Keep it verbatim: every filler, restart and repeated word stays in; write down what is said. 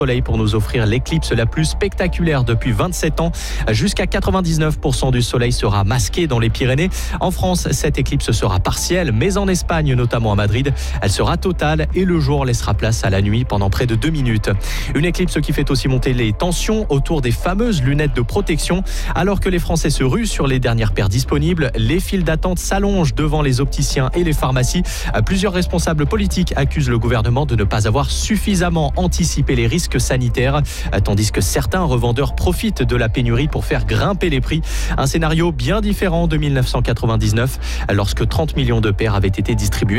Soleil pour nous offrir l'éclipse la plus spectaculaire depuis vingt-sept ans. Jusqu'à quatre-vingt-dix-neuf pour cent du soleil sera masqué dans les Pyrénées. En France, cette éclipse sera partielle, mais en Espagne, notamment à Madrid, elle sera totale et le jour laissera place à la nuit pendant près de deux minutes. Une éclipse qui fait aussi monter les tensions autour des fameuses lunettes de protection. Alors que les Français se ruent sur les dernières paires disponibles, les files d'attente s'allongent devant les opticiens et les pharmacies. Plusieurs responsables politiques accusent le gouvernement de ne pas avoir suffisamment anticipé les risques sanitaires, tandis que certains revendeurs profitent de la pénurie pour faire grimper les prix. Un scénario bien différent de mille neuf cent quatre-vingt-dix-neuf, lorsque trente millions de paires avaient été distribuées